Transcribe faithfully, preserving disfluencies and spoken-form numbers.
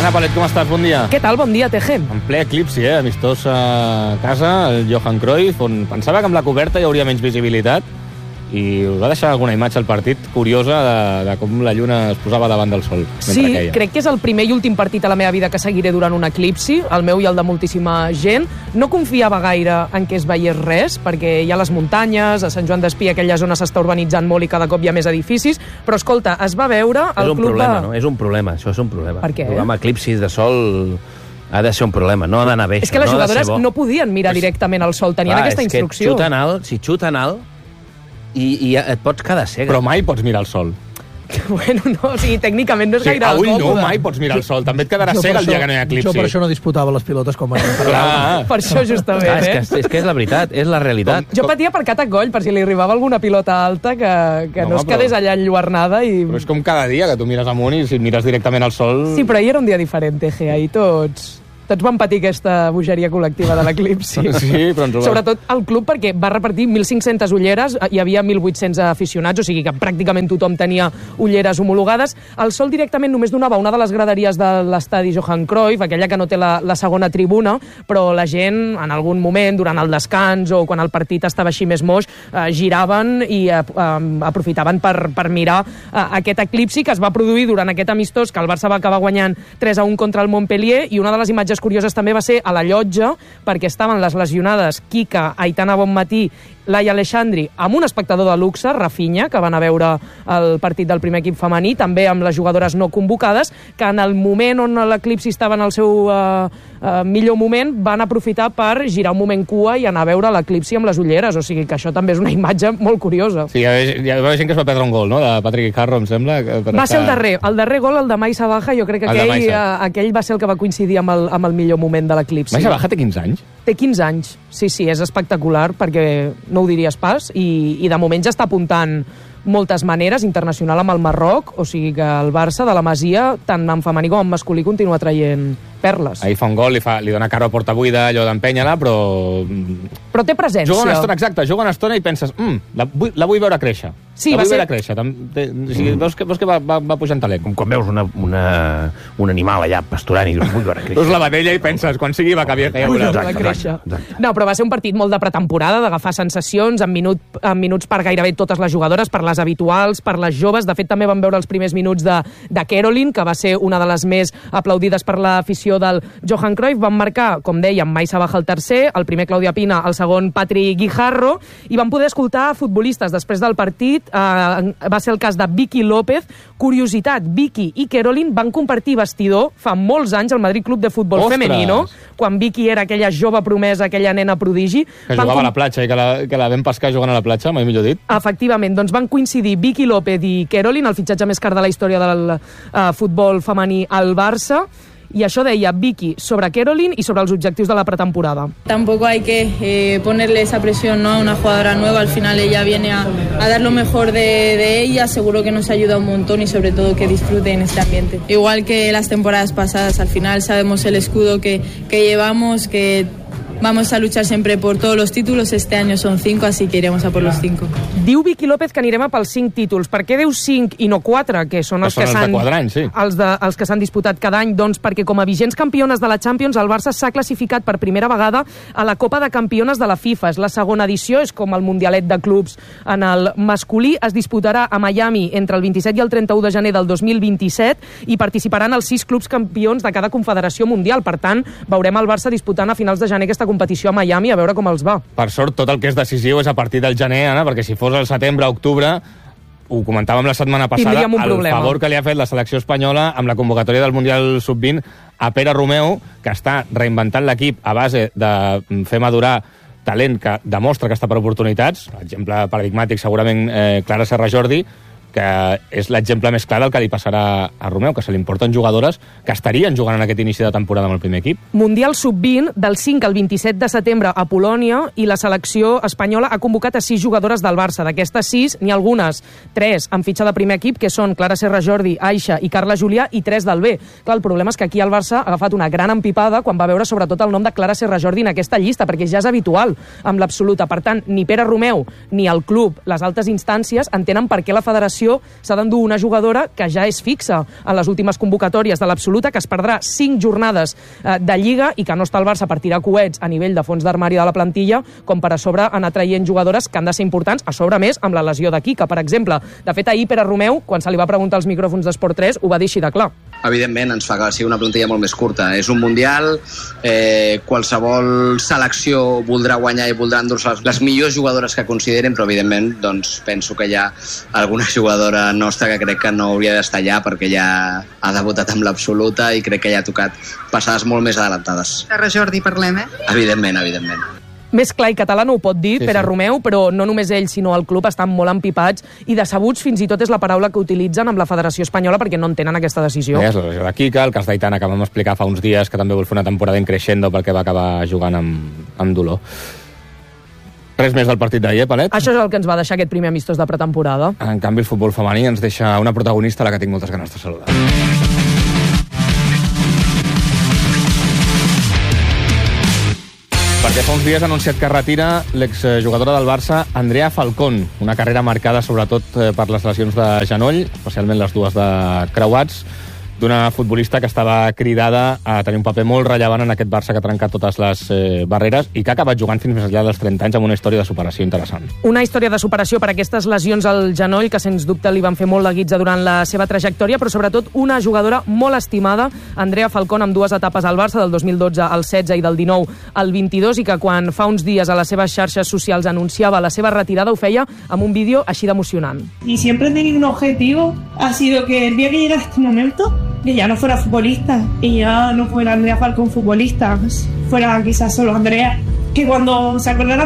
Anna Palet, com estàs? Bon dia. Què tal? Bon dia, Teje. En ple eclipsi, eh? Amistós a casa, el Johan Cruyff, on pensava que amb la coberta hi hauria menys visibilitat i us va deixar alguna imatge al partit curiosa de, de com la lluna es posava davant del sol. Sí, queia. Crec que és el primer i últim partit a la meva vida que seguiré durant un eclipsi, el meu i el de moltíssima gent. No confiava gaire en què es veiés res, perquè hi ha les muntanyes, a Sant Joan d'Espí aquella zona s'està urbanitzant molt i cada cop hi ha més edificis, però escolta, es va veure... El és un club problema, de... no? És un problema, això és un problema. Per què? Amb eclipsis de sol ha de ser un problema, no ha d'anar bé. És que les no jugadores bo. no podien mirar pues, directament al sol, tenien clar, aquesta és instrucció. Que xuten alt, si xuten alt, i, i et pots quedar cega. Però mai pots mirar el sol. Bueno, no, o sigui, tècnicament no és Sí, gaire a ull no, còmode. mai pots mirar el sol. També et quedaràs Jo per cega el dia això- que no hi ha eclipsi. Jo per això no disputava les pilotes com a... Clar. Per això justament, Ah, és, eh? que, és que és la veritat, és la realitat. Jo patia per cat a coll, per si li arribava alguna pilota alta que, que No, no, no es però- quedés allà enlluernada. I... Però és com cada dia, que tu mires amunt i si mires directament al sol... Sí, però ahir era un dia diferent, Teje. Ahir tots... Tots van patir aquesta bogeria col·lectiva de l'eclipsi. Sí, però ens ho va- Sobretot el club, perquè va repartir mil cinc-centes ulleres, hi havia mil vuit-cents aficionats, o sigui que pràcticament tothom tenia ulleres homologades. El sol directament només donava una de les graderies de l'estadi Johan Cruyff, aquella que no té la, la segona tribuna, però la gent, en algun moment, durant el descans o quan el partit estava així més moix, eh, giraven i eh, eh, aprofitaven per, per mirar eh, aquest eclipsi que es va produir durant aquest amistós, que el Barça va acabar guanyant tres a un contra el Montpellier, i una de les imatges curioses també va ser a la llotja, perquè estaven les lesionades Kika, Aitana Bonmatí, Laia Aleixandri, amb un espectador de luxe, Rafinha, que van a veure el partit del primer equip femení, també amb les jugadores no convocades, que en el moment on l'eclipsi estava en el seu uh, uh, millor moment, van aprofitar per girar un moment cua i anar a veure l'eclipsi amb les ulleres, o sigui que això també és una imatge molt curiosa. Sí, hi ha, hi ha gent que es va perdre un gol, no?, de Patrick Guijarro, em sembla. Que per Va estar... ser el darrer. El darrer gol, el de Maisa Baja, jo crec que El de aquell, Maisa. uh, aquell va ser el que va coincidir amb el, amb el millor moment de l'eclipsi. Maisa Baja té quinze anys? Té quinze anys, sí, sí, és espectacular, perquè no ho diries pas, i, i de moment ja està apuntant moltes maneres, internacional amb el Marroc, o sigui que el Barça de la Masia, tant en femení com en masculí, continua traient perles. Ahir fa un gol, li, fa, li dona cara a porta buida, allò d'empènyer-la, però... Però té presència. Juga una estona, exacte, juga una estona i penses, mm, la, vull, la vull veure créixer. Sí, la va vull ser- veure créixer. Tam, té, o sigui, veus que, veus que va, va, va pujant talent. Com quan veus una, una, un animal allà pasturant i dius, vull veure créixer. Veus la vedella i penses, quan sigui va canviar, que ja veuràs. Va créixer. exacte. No, però va ser un partit molt de pretemporada, d'agafar sensacions, en, minut, en minuts per gairebé totes les jugadores, per les habituals, per les joves. De fet, també van veure els primers minuts de, de Caroline, que va ser una de les més aplaudides per l'afició del Johan Cruyff. Van marcar, com dèiem, Maisa Baja el tercer, el primer Claudia Pina, el segon Patrick Guijarro, i van poder escoltar futbolistes després del partit. Eh, va ser el cas de Vicky López. Curiositat, Vicky i Caroline van compartir vestidor fa molts anys al Madrid Club de Futbol Ostres! Femenino, quan Vicky era aquella jove promesa, aquella nena prodigi. Que Van jugava com- a la platja i que la, que la vam pescar jugant a la platja, mai millor dit. Efectivament, doncs van coincidir Vicky López i Caroline, el fitxatge més car de la història del uh, futbol femení al Barça, i això deia Vicky sobre Caroline i sobre els objectius de la pretemporada. Tampoco hay que eh, ponerle esa presión, ¿no?, a una jugadora nueva. Al final ella viene a, a dar lo mejor de, de ella. Seguro que nos ayuda un montón y sobre todo que disfrute en este ambiente. Igual que las temporadas pasadas, al final sabemos el escudo que, que llevamos, que vamos a luchar siempre por todos los títulos. Este año son cinco, así que iremos a por los cinco. Diu Vicky López que anirem a pels cinc títols. Per què diu cinc i no quatre, que són Que els són que els de s'han quatre anys, sí. els, de, els que s'han disputat cada any? Doncs perquè com a vigents campiones de la Champions, el Barça s'ha classificat per primera vegada a la Copa de Campiones de la FIFA. És la segona edició, és com el Mundialet de Clubs en el masculí. Es disputarà a Miami entre el vint-i-set i el trenta-u de gener del dos mil vint-i-set i participaran els sis clubs campions de cada confederació mundial. Per tant, veurem el Barça disputant a finals de gener aquesta competició a Miami, a veure com els va. Per sort, tot el que és decisiu és a partir del gener, Anna, perquè si fos el setembre, octubre, ho comentàvem la setmana passada, Tindríem un el problema. favor que li ha fet la selecció espanyola amb la convocatòria del Mundial sub vint a Pere Romeu, que està reinventant l'equip a base de fer madurar talent que demostra que està per oportunitats. L'exemple paradigmàtic, segurament, eh, Clara Serra Jordi, que és l'exemple més clar del que li passarà a Romeu, que se li importen jugadores que estarien jugant en aquest inici de temporada amb el primer equip. Mundial sub vint, del cinc al vint-i-set de setembre a Polònia, i la selecció espanyola ha convocat a sis jugadores del Barça. D'aquestes sis, n'hi ha algunes, tres amb fitxa de primer equip, que són Clara Serra Jordi, Aixa i Carla Julià, i tres del B. Clar, el problema és que aquí el Barça ha agafat una gran empipada quan va veure sobretot el nom de Clara Serra Jordi en aquesta llista, perquè ja és habitual amb l'absoluta. Per tant, ni Pere Romeu ni el club, les altes instàncies, entenen per què la federació selecció s'ha d'endur una jugadora que ja és fixa en les últimes convocatòries de l'Absoluta, que es perdrà cinc jornades eh, de Lliga i que no està al Barça per tirar coets a nivell de fons d'armari de la plantilla, com per a sobre anar traient jugadores que han de ser importants, a sobre més amb la lesió de Quique, per exemple. De fet, ahir Pere Romeu, quan se li va preguntar als micròfons d'Esport tres, ho va dir així de clar. Evidentment, ens fa que sigui una plantilla molt més curta. És un mundial, eh, qualsevol selecció voldrà guanyar i voldrà endur-se les millors jugadores que consideren, però evidentment doncs, penso que hi ha alguna jugadora nostra que crec que no hauria d'estar allà perquè ja ha debutat amb l'Absoluta i crec que ja ha tocat passades molt més adelantades. Terra Jordi, parlem, eh? Evidentment, evidentment. Més clar i català no ho pot dir, sí, Pere sí. Romeu, però no només ell, sinó el club estan molt empipats i decebuts, fins i tot és la paraula que utilitzen amb la Federació Espanyola perquè no entenen aquesta decisió. És la lesió de Quique, el cas d'Aitana que vam explicar fa uns dies, que també vol fer una temporada en creixendo perquè va acabar jugant amb, amb dolor. Res més del partit d'ahir, eh, Palet? Això és el que ens va deixar aquest primer amistós de pretemporada. En canvi, el futbol femení ens deixa una protagonista a la que tinc moltes ganes de saludar. Perquè fa uns dies ha anunciat que retira l'exjugadora del Barça, Andrea Falcón, una carrera marcada sobretot per les lesions de genoll, especialment les dues de creuats, d'una futbolista que estava cridada a tenir un paper molt rellevant en aquest Barça que ha trencat totes les eh, barreres i que ha acabat jugant fins més enllà dels trenta anys amb una història de superació interessant. Una història de superació per aquestes lesions al genoll que sens dubte li van fer molt la guitza durant la seva trajectòria, però sobretot una jugadora molt estimada, Andrea Falcón, amb dues etapes al Barça, del dos mil dotze al setze i del dinou al vint-i-dos, i que quan fa uns dies a les seves xarxes socials anunciava la seva retirada ho feia amb un vídeo així d'emocionant. Y siempre he tenido un objetivo, ha sido que el día que llegara este momento, que ya no fuera futbolista y ya no fuera Andrea Falcón futbolista, fuera quizás solo Andrea, que cuando se acordara